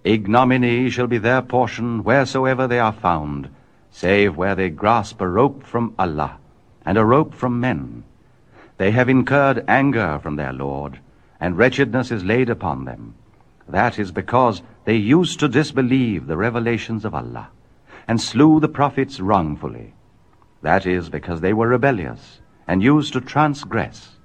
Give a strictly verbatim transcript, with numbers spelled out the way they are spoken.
Ignominy shall be their portion wheresoever they are found, save where they grasp a rope from Allah, and a rope from men. They have incurred anger from their Lord, and wretchedness is laid upon them. That is because they used to disbelieve the revelations of Allah, and slew the prophets wrongfully. That is because they were rebellious, and used to transgress.